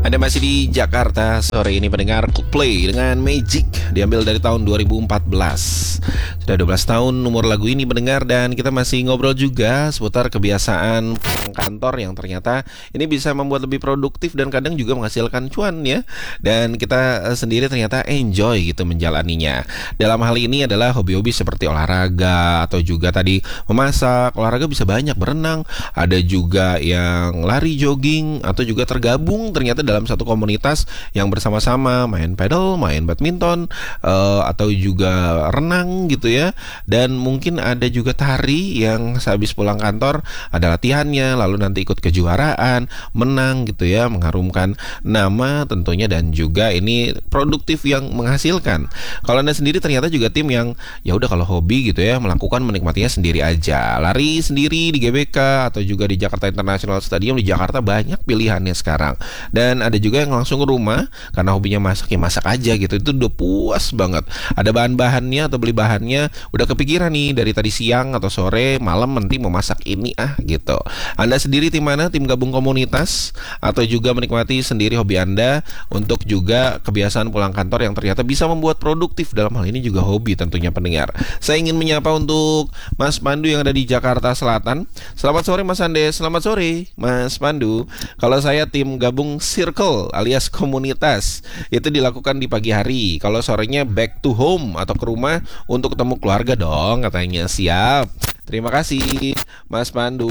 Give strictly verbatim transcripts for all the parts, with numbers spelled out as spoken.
Anda masih di Jakarta sore ini pendengar Coldplay dengan Magic, diambil dari tahun dua ribu empat belas. Sudah dua belas tahun umur lagu ini pendengar, dan kita masih ngobrol juga seputar kebiasaan kantor yang ternyata ini bisa membuat lebih produktif dan kadang juga menghasilkan cuan ya. Dan kita sendiri ternyata enjoy gitu menjalaninya. Dalam hal ini adalah hobi-hobi seperti olahraga atau juga tadi memasak. Olahraga bisa banyak, berenang, ada juga yang lari, jogging, atau juga tergabung ternyata dalam satu komunitas yang bersama-sama main pedal, main badminton, uh, atau juga renang gitu ya. Dan mungkin ada juga tari yang sehabis pulang kantor ada latihannya, lalu nanti ikut kejuaraan, menang gitu ya, mengharumkan nama tentunya, dan juga ini produktif yang menghasilkan. Kalau Anda sendiri ternyata juga tim yang ya udah kalau hobi gitu ya, melakukan menikmatinya sendiri aja, lari sendiri di G B K atau juga di Jakarta International Stadium. Di Jakarta banyak pilihannya sekarang. Dan ada juga yang langsung ke rumah karena hobinya masak, ya masak aja gitu. Itu udah puas banget. Ada bahan-bahannya atau beli bahannya, udah kepikiran nih dari tadi siang atau sore, malam nanti mau masak ini ah gitu. Anda sendiri tim mana? Tim gabung komunitas atau juga menikmati sendiri hobi Anda untuk juga kebiasaan pulang kantor yang ternyata bisa membuat produktif, dalam hal ini juga hobi tentunya pendengar. Saya ingin menyapa untuk Mas Pandu yang ada di Jakarta Selatan. Selamat sore Mas Andes. Selamat sore Mas Pandu. Kalau saya tim gabung circle alias komunitas, itu dilakukan di pagi hari. Kalau sorenya back to home atau ke rumah untuk ketemu keluarga dong katanya. Siap. Terima kasih Mas Pandu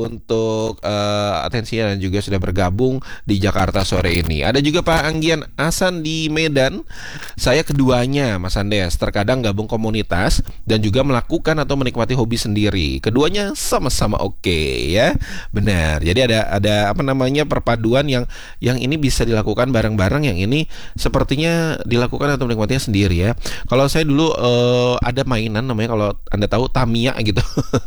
untuk uh, atensinya dan juga sudah bergabung di Jakarta sore ini. Ada juga Pak Anggian Asan di Medan. Saya keduanya Mas Andes, terkadang gabung komunitas dan juga melakukan atau menikmati hobi sendiri. Keduanya sama-sama oke okay, ya. Benar. Jadi ada ada apa namanya perpaduan yang yang ini bisa dilakukan bareng-bareng, yang ini sepertinya dilakukan atau menikmatinya sendiri ya. Kalau saya dulu uh, ada mainan namanya, kalau Anda tahu, Tamiya gitu.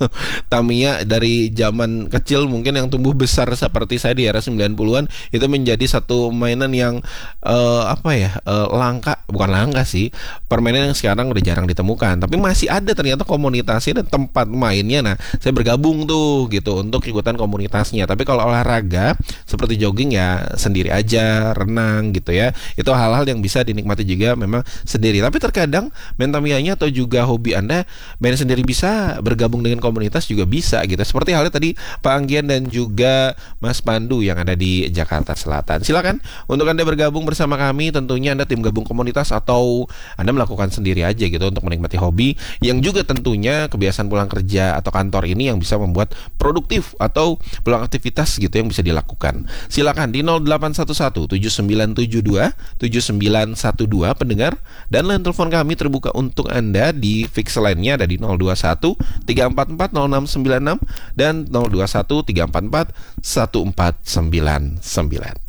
Tamiya dari zaman kecil mungkin yang tumbuh besar seperti saya di era sembilan puluhan, itu menjadi satu mainan yang uh, apa ya, uh, langka, bukan langka sih, permainan yang sekarang udah jarang ditemukan, tapi masih ada ternyata komunitasnya dan tempat mainnya. Nah, saya bergabung tuh gitu untuk ikutan komunitasnya. Tapi kalau olahraga seperti jogging ya sendiri aja, renang gitu ya, itu hal-hal yang bisa dinikmati juga memang sendiri. Tapi terkadang main Tamiyanya atau juga hobi Anda main sendiri bisa, bergabung dengan komunitas juga bisa gitu. Seperti halnya tadi Pak Anggian dan juga Mas Pandu yang ada di Jakarta Selatan. Silakan untuk Anda bergabung bersama kami. Tentunya Anda tim gabung komunitas atau Anda melakukan sendiri aja gitu untuk menikmati hobi yang juga tentunya kebiasaan pulang kerja atau kantor ini yang bisa membuat produktif atau pulang aktivitas gitu yang bisa dilakukan. Silakan di nol delapan satu satu tujuh sembilan tujuh dua tujuh sembilan satu dua pendengar, dan line telepon kami terbuka untuk Anda di fix line-nya ada di nol dua satu tiga empat empat nol enam sembilan enam dan nol dua satu tiga empat empat satu empat sembilan sembilan.